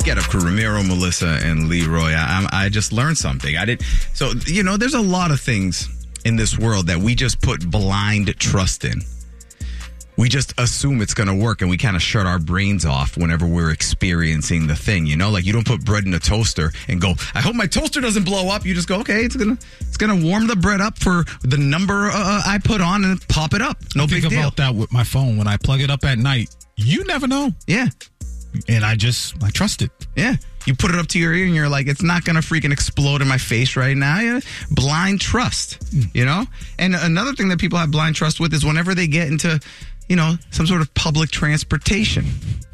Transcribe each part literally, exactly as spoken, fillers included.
Get Up Crew, Ramiro, Melissa, and Leroy. I, I just learned something. I did. So, you know, there's a lot of things in this world that we just put blind trust in. We just assume it's going to work, and we kind of shut our brains off whenever we're experiencing the thing. You know, like you don't put bread in a toaster and go, I hope my toaster doesn't blow up. You just go, okay, it's gonna it's gonna warm the bread up for the number uh, I put on and pop it up. No I big think deal. about that with my phone when I plug it up at night. You never know. Yeah. And I just, I trust it. Yeah. You put it up to your ear and you're like, it's not going to freaking explode in my face right now. Yeah. Blind trust, mm. you know? And another thing that people have blind trust with is whenever they get into, you know, some sort of public transportation.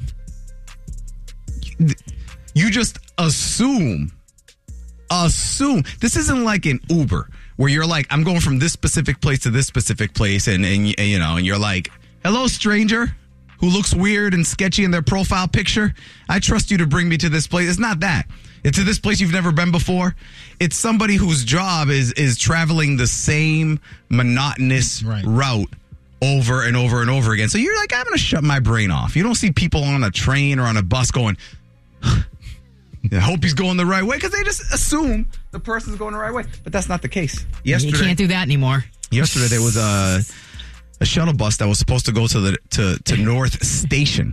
You just assume, assume. This isn't like an Uber where you're like, I'm going from this specific place to this specific place. And, and you know, and you're like, hello, stranger. Who looks weird and sketchy in their profile picture. I trust you to bring me to this place. It's not that. It's to this place you've never been before. It's somebody whose job is is traveling the same monotonous right. route over and over and over again. So you're like, I'm going to shut my brain off. You don't see people on a train or on a bus going, I hope he's going the right way, because they just assume the person's going the right way. But that's not the case. Yesterday, you can't do that anymore. Yesterday there was a... a shuttle bus that was supposed to go to the to, to North Station,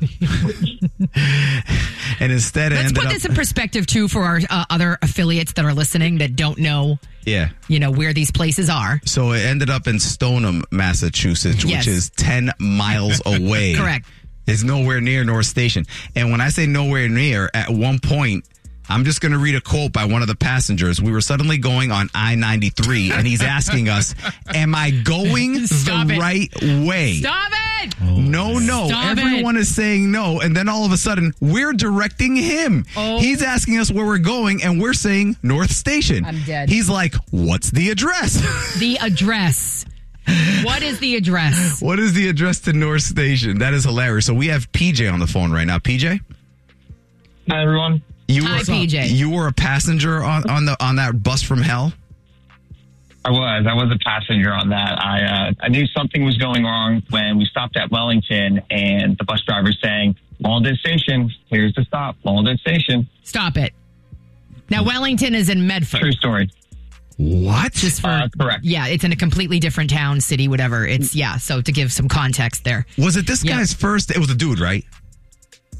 and instead it Let's ended put up, this in perspective too for our uh, other affiliates that are listening that don't know, yeah, you know where these places are. So it ended up in Stoneham, Massachusetts, yes. which is ten miles away. Correct. It's nowhere near North Station, and when I say nowhere near, at one point. I'm just going to read a quote by one of the passengers. We were suddenly going on I ninety-three, and he's asking us, am I going Stop the it. right way? Stop it! Oh, no, no. Stop Everyone it. is saying no, and then all of a sudden, we're directing him. Oh. He's asking us where we're going, and we're saying North Station. I'm dead. He's like, what's the address? The address. What is the address? What is the address to North Station? That is hilarious. So we have P J on the phone right now. P J? Hi, everyone. You Hi, were, P J. You were a passenger on, on the on that bus from hell? I was. I was a passenger on that. I uh, I knew something was going wrong when we stopped at Wellington, and the bus driver saying, Walden Station, here's the stop, Walden Station. Stop it. Now, Wellington is in Medford. True story. What? Just for, uh, correct. Yeah, it's in a completely different town, city, whatever. It's, yeah, so to give some context there. Was it this Yeah. guy's first? It was a dude, right?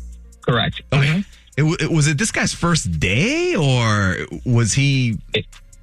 Correct. Okay. It, it, was it this guy's first day, or was he... It,